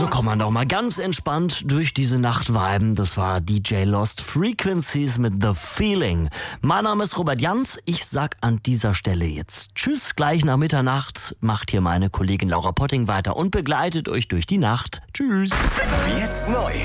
So kann man doch mal ganz entspannt durch diese Nacht viben. Das war DJ Lost Frequencies mit The Feeling. Mein Name ist Robert Jans. Ich sag an dieser Stelle jetzt Tschüss. Gleich nach Mitternacht macht hier meine Kollegin Laura Potting weiter und begleitet euch durch die Nacht. Tschüss. Jetzt neu.